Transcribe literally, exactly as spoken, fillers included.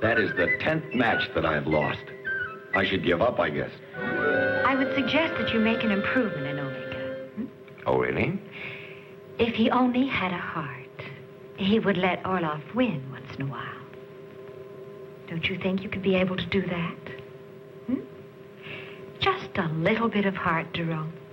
That is the tenth match that I've lost. I should give up, I guess. I would suggest that you make an improvement in Omega. Hmm? Oh, really? If he only had a heart, he would let Orloff win once in a while. Don't you think you could be able to do that? Hmm? Just a little bit of heart, Jerome.